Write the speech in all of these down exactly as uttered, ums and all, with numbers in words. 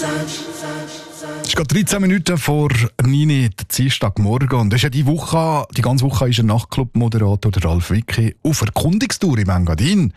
Es ist gerade dreizehn Minuten vor neun Uhr, Dienstagmorgen. Und das ist ja die Woche, die ganze Woche ist ein Nachtclub-Moderator, der Ralf Wicki, auf Erkundungstour im Engadin.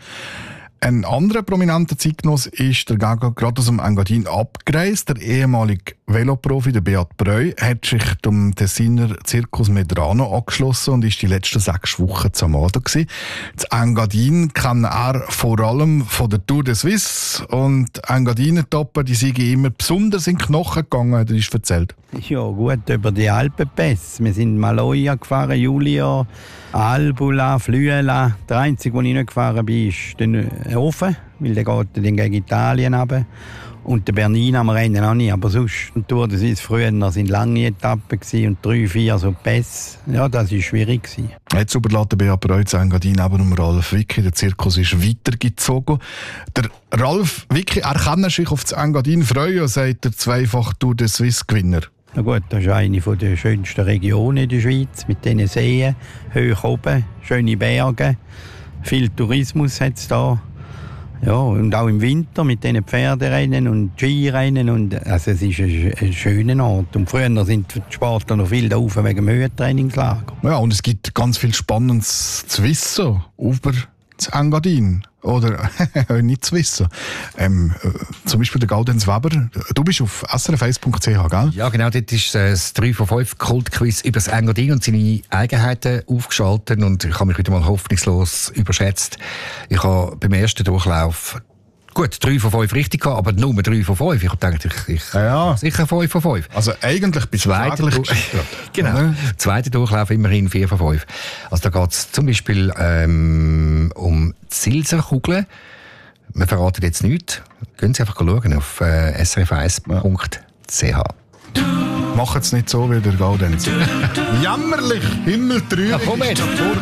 Ein anderer prominenter Zeitgenosse ist der gerade aus dem Engadin abgereist. Der ehemalige Veloprofi, der Beat Breu, hat sich dem Tessiner Circus Medrano angeschlossen und ist die letzten sechs Wochen zu Amado gewesen. Das Engadin kennt er vor allem von der Tour de Suisse. Und Engadiner-Toppen, die sind immer besonders in die Knochen gegangen, hat er uns erzählt. Ja, gut, über die Alpenpässe. Wir sind Maloja gefahren, Julia, Albula, Flüela. Der einzige, wo ich nicht gefahren bin, ist der Ofen, weil der geht dann gegen Italien runter. Und der Bernina am Rennen auch nicht. Aber sonst, die Tour de Suisse früher waren lange Etappen und drei, vier so Pässe. Ja, das war schwierig. Jetzt überlässt der Beat Breu zu Engadin aber um Ralf Wicki. Der Zirkus ist weitergezogen. Der Ralf Wicki, er kann sich auf das Engadin freuen, sagt der zweifach Tour de Suisse-Gewinner. Na gut, das ist eine der schönsten Regionen in der Schweiz, mit diesen Seen, hoch oben, schöne Berge, viel Tourismus hat es da. Ja, und auch im Winter mit diesen Pferderennen und Skirennen. Und, also es ist ein, ein schöner Ort. Und früher sind die Sportler noch viel da rauf wegen dem Höhentrainingslager. Ja, und es gibt ganz viel Spannendes zu wissen über das Engadin. Oder nicht zu wissen. Ähm, zum Beispiel der Gaudenz Weber. Du bist auf s r f eins punkt c h, gell? Ja, genau. Dort ist das drei von fünf Kultquiz über das Engadin und seine Eigenheiten aufgeschaltet. Und ich habe mich wieder mal hoffnungslos überschätzt. Ich habe beim ersten Durchlauf gut, drei von fünf richtig gehabt, aber nur drei von fünf. Ich habe gedacht, ich, ich ja. sicher fünf von fünf. Also eigentlich bist du eigentlich Genau. Oder? Zweiter Durchlauf immerhin vier von fünf. Also da geht es zum Beispiel ähm, um Silserkugeln. Wir verraten jetzt nichts. Gehen Sie einfach schauen auf äh, s r f eins punkt c h. Mach es nicht so wie der Gaudenz. Jämmerlich, himmeltrübig. Ja, komm jetzt.